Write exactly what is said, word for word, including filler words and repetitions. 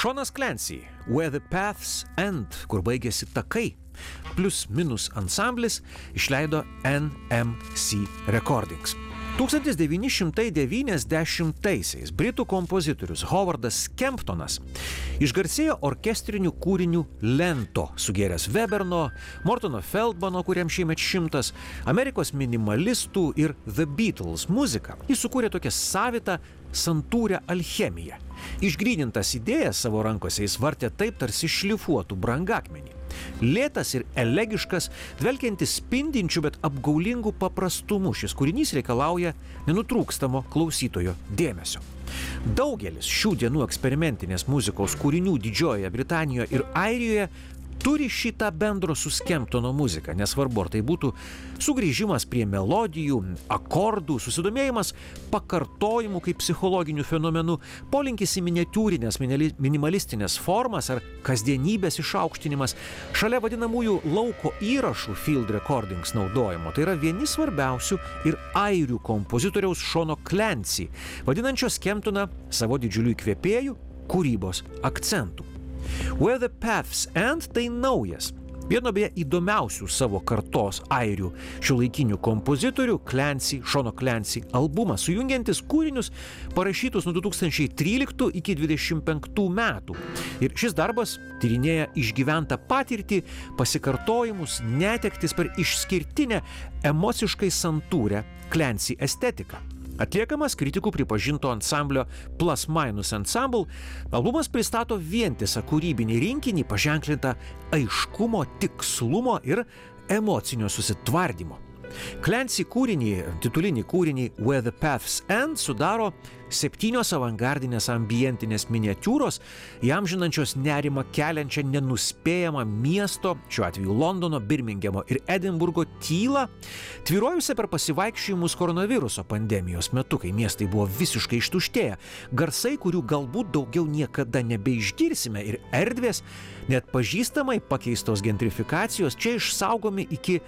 Seanas Clancy, Where the Paths End, kur baigėsi takai, plius minus ansamblis išleido N M C Recordings. tūkstantis devyni šimtai devyniasdešimtaisiais britų kompozitorius Howardas Kemptonas išgarsėjo orkestrinių kūrinių Lento, sugėręs Weberno, Mortono Feldmano, kuriam šiemet šimtas, Amerikos minimalistų ir The Beatles muziką. Jis sukūrė tokią savitą santūrę alchemiją. Išgrynintas idėjas savo rankose jis vartė taip, tarsi šlifuotų brangakmenį. Lėtas ir elegiškas, dvelkiantis spindinčių, bet apgaulingų paprastumu, šis kūrinys reikalauja nenutrūkstamo klausytojo dėmesio. Daugelis šių dienų eksperimentinės muzikos kūrinių Didžiojoje Britanijoje ir Airijoje turi šitą bendro su Kemptono muzika, nesvarbu, ar tai būtų sugrįžimas prie melodijų, akordų, susidomėjimas pakartojimų kaip psichologinių fenomenų, polinkis į miniatiūrinės, minimalistinės formas ar kasdienybės išaukštinimas, šalia vadinamųjų lauko įrašų field recordings naudojimo. Tai yra vieni svarbiausių ir airių kompozitoriaus Seano Clancy, vadinančios Kemptoną savo didžiuliu įkvėpėju, kūrybos akcentų. Where the Paths End tai naujas, vieno beje įdomiausių savo kartos airių šiuolaikinių kompozitorių Clancy, Seano Clancy albumas, sujungiantis kūrinius parašytus nuo du tūkstančiai tryliktų iki dvidešimt penktų metų. Ir šis darbas tyrinėja išgyventą patirtį, pasikartojimus, netektis per išskirtinę, emociškai santūrę Clancy estetiką. Atliekamas kritikų pripažinto ansamblio Plus Minus Ensemble, albumas pristato vientisą kūrybinį rinkinį paženklintą aiškumo, tikslumo ir emocinio susitvardymo. Clancy kūrinį, titulinį kūrinį Where the Paths End sudaro septynios avangardinės ambientinės miniatiūros, įamžinančios nerimą keliančią nenuspėjamą miesto, šiuo atveju Londono, Birmingemo ir Edinburgo tylą, tvyrojusią per pasivaikščiojimus koronaviruso pandemijos metu, kai miestai buvo visiškai ištuštėję, garsai, kurių galbūt daugiau niekada nebeišgirsime, ir erdvės, net pažįstamai pakeistos gentrifikacijos, čia išsaugomi iki